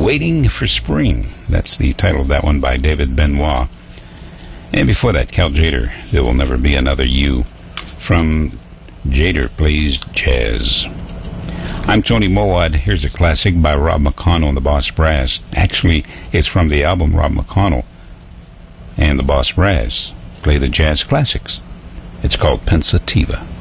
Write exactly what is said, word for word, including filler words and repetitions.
Waiting for Spring. That's the title of that one by David Benoit. And before that, Cal Tjader, There Will Never Be Another You, from Tjader Plays Jazz. I'm Tony Mowat. Here's a classic by Rob McConnell and the Boss Brass. Actually, it's from the album Rob McConnell and the Boss Brass Play the Jazz Classics. It's called Pensativa.